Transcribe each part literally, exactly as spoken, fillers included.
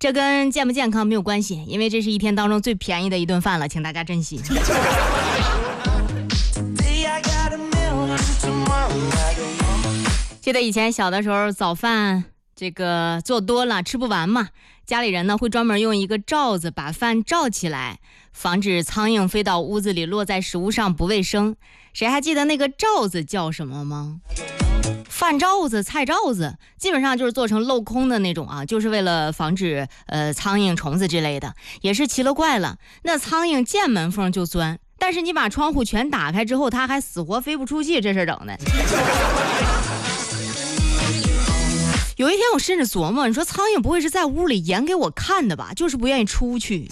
这跟健不健康没有关系，因为这是一天当中最便宜的一顿饭了，请大家珍惜。记得以前小的时候，早饭这个做多了吃不完嘛，家里人呢会专门用一个罩子把饭罩起来，防止苍蝇飞到屋子里落在食物上不卫生。谁还记得那个罩子叫什么吗？饭罩子、菜罩子，基本上就是做成镂空的那种啊，就是为了防止呃苍蝇、虫子之类的。也是奇了怪了，那苍蝇见门缝就钻，但是你把窗户全打开之后，它还死活飞不出去，这事整的。有一天我甚至琢磨，你说苍蝇不会是在屋里演给我看的吧？就是不愿意出去。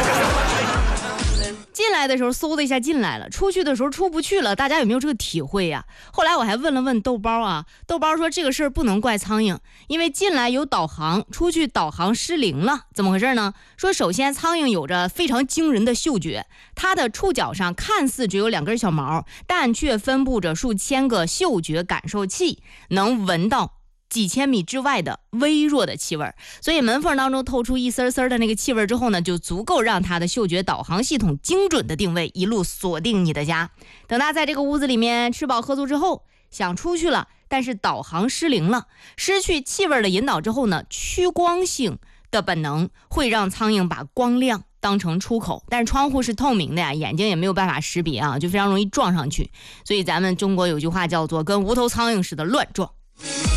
进来的时候嗖的一下进来了，出去的时候出不去了，大家有没有这个体会呀、啊？后来我还问了问豆包啊，豆包说这个事儿不能怪苍蝇，因为进来有导航，出去导航失灵了。怎么回事呢？说首先苍蝇有着非常惊人的嗅觉，它的触角上看似只有两根小毛，但却分布着数千个嗅觉感受器，能闻到几千米之外的微弱的气味，所以门缝当中透出一丝丝的那个气味之后呢，就足够让它的嗅觉导航系统精准的定位，一路锁定你的家。等它在这个屋子里面吃饱喝足之后，想出去了，但是导航失灵了，失去气味的引导之后呢，趋光性的本能会让苍蝇把光亮当成出口，但是窗户是透明的呀，眼睛也没有办法识别啊，就非常容易撞上去。所以咱们中国有句话叫做跟无头苍蝇似的乱撞。